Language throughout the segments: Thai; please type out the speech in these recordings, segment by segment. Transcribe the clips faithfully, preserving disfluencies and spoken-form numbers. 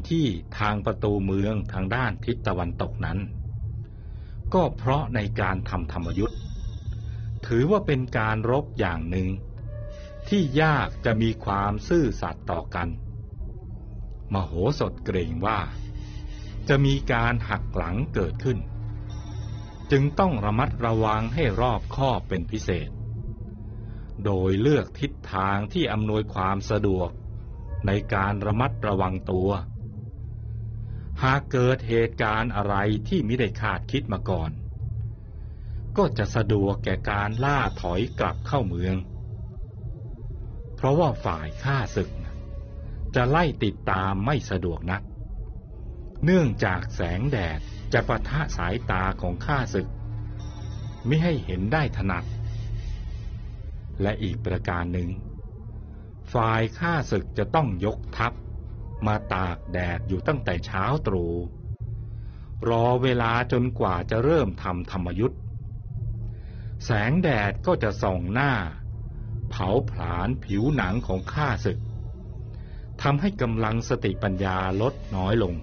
ที่ทางประตูเมืองทางด้านทิศตะวันตกนั้นก็เพราะในการทำธรรมยุทธ์ถือว่าเป็นการรบอย่างหนึ่งที่ยากจะมีความซื่อสัตย์ต่อกันมโหสถเกรงว่าจะมีการหักหลังเกิดขึ้นจึงต้องระมัดระวังให้รอบคอบเป็นพิเศษโดยเลือกทิศทางที่อำนวยความสะดวกในการระมัดระวังตัวหากเกิดเหตุการณ์อะไรที่มิได้คาดคิดมาก่อนก็จะสะดวกแก่การล่าถอยกลับเข้าเมืองเพราะว่าฝ่ายข้าศึกจะไล่ติดตามไม่สะดวกนักเนื่องจากแสงแดดจะปะทะสายตาของข้าศึกไม่ให้เห็นได้ถนัดและอีกประการหนึ่งฝ่ายข้าศึกจะต้องยกทัพมาตากแดดอยู่ตั้งแต่เช้าตรู่รอเวลาจนกว่าจะเริ่มทำธรรมยุทธ์แสงแดดก็จะส่องหน้าเผาผลาญผิวหนังของข้าศึกทำให้กำลังสติปัญญาลดน้อยลง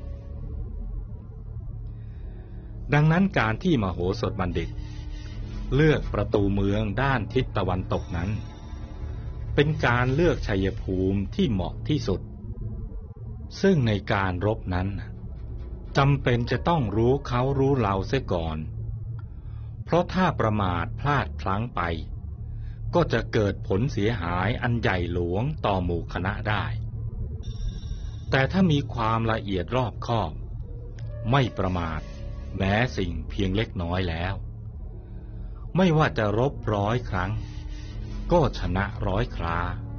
ดังนั้นการที่มโหสถบัณฑิตเลือกประตูเมืองด้านทิศตะวันตกนั้นเป็นการเลือกชัยภูมิที่เหมาะที่สุดซึ่งในการรบนั้นจำเป็นจะต้องรู้เขารู้เราเสียก่อนเพราะถ้าประมาทพลาดพลั้งไปก็จะเกิดผลเสียหายอันใหญ่หลวงต่อหมู่คณะได้แต่ถ้ามีความละเอียดรอบคอบไม่ประมาทแม้สิ่งเพียงเล็กน้อยแล้วไม่ว่าจะรบร้อยครั้งก็ชนะร้อยครา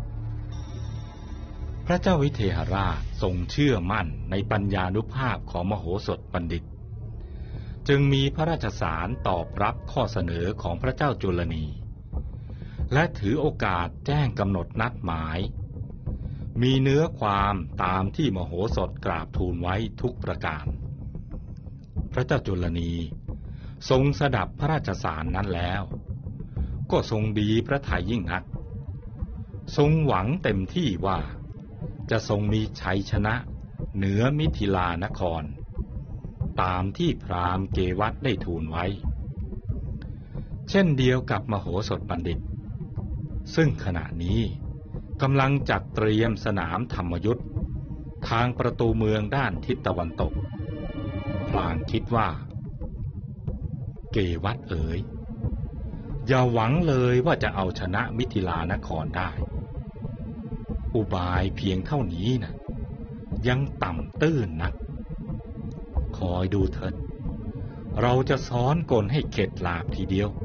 พระเจ้าวิเทหราชทรงเชื่อมั่นในปัญญานุภาพของมโหสถบัณฑิตจึงมีพระราชสารตอบรับข้อเสนอของพระเจ้าจุลนีและถือโอกาสแจ้งกำหนดนัดหมายมีเนื้อความตามที่มโหสถกราบทูลไว้ทุกประการพระเจ้าจุลนีทรงสดับพระราชสารนั้นแล้วก็ทรงดีพระทัยยิ่งนักทรงหวังเต็มที่ว่าจะทรงมีชัยชนะเหนือมิถิลานครตามที่พราหมณ์เกวัฏได้ทูลไว้เช่นเดียวกับมโหสถบัณฑิตซึ่งขณะนี้กำลังจัดเตรียมสนามธรรมยุทธ์ทางประตูเมืองด้านทิศตะวันตกพลางคิดว่าเกวัฏเอ๋ยอย่าหวังเลยว่าจะเอาชนะมิถิลานครได้อุบายเพียงเท่านี้นะยังต่ำตื้นนักคอยดูเถิดเราจะซ้อนกลให้เข็ดหลาบทีเดียว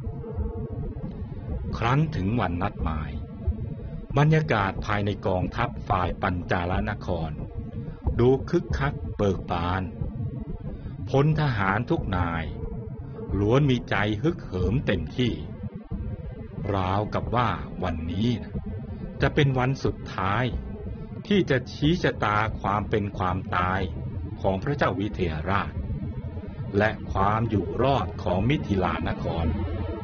ครั้นถึงวันนัดหมายบรรยากาศภายในกองทัพฝ่ายปัญจาลนครดูคึกคักเบิกบานพลทหารทุกนายล้วนมีใจฮึกเหิมเต็มที่ราวกับว่าวันนี้นะจะเป็นวันสุดท้ายที่จะชี้ชะตาความเป็นความตายของพระเจ้าวิเทหราชและความอยู่รอดของมิถิลานคร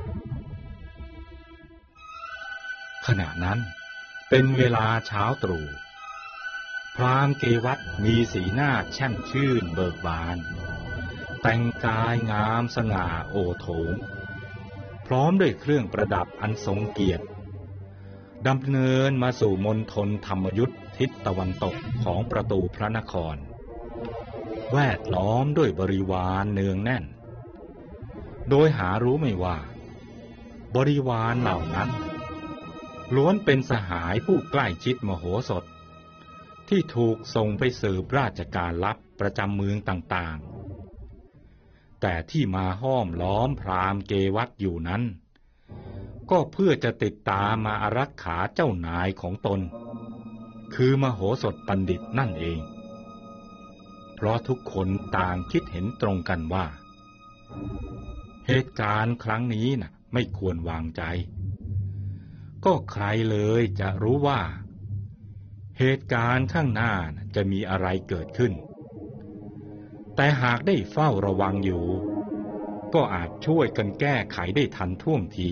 ขณะนั้นเป็นเวลาเช้าตรู่พราหมณ์เกวัฏมีสีหน้าแช่มชื่นเบิกบานแต่งกายงามสง่าโอโถงพร้อมด้วยเครื่องประดับอันทรงเกียรติดำเนินมาสู่มณฑลธรรมยุทธทิศตะวันตกของประตูพระนครแวดล้อมด้วยบริวารเนืองแน่นโดยหารู้ไม่ว่าบริวารเหล่านั้นล้วนเป็นสหายผู้ใกล้ชิดมโหสถที่ถูกส่งไปสืบราชการลับประจำเมืองต่างๆแต่ที่มาห้อมล้อมพราหมณ์เกวัฏอยู่นั้นก็เพื่อจะติดตามมาอารักขาเจ้านายของตนคือมโหสถบัณฑิตนั่นเองเพราะทุกคนต่างคิดเห็นตรงกันว่าเหตุการณ์ครั้งนี้น่ะไม่ควรวางใจก็ใครเลยจะรู้ว่าเหตุการณ์ข้างหน้าจะมีอะไรเกิดขึ้นแต่หากได้เฝ้าระวังอยู่ก็อาจช่วยกันแก้ไขได้ทันท่วงที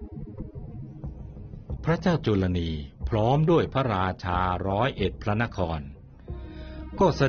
พระเจ้าจุลนีพร้อมด้วยพระราชาร้อยเอ็ดพระนครก็เส